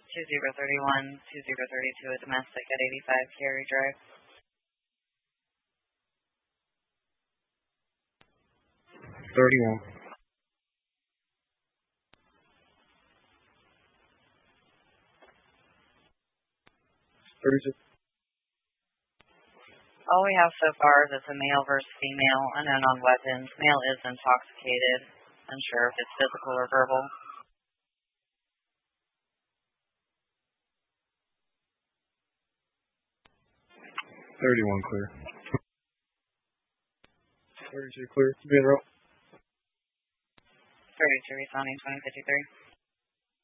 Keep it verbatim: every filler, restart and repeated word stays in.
two zero three one, two zero three two, a domestic at eighty-five Cary Drive. thirty-one. thirty-six. All we have so far is it's a male versus female, unknown on weapons. Male is intoxicated, unsure if it's physical or verbal. thirty-one clear. thirty-two clear. Be in route. thirty-two responding twenty fifty-three.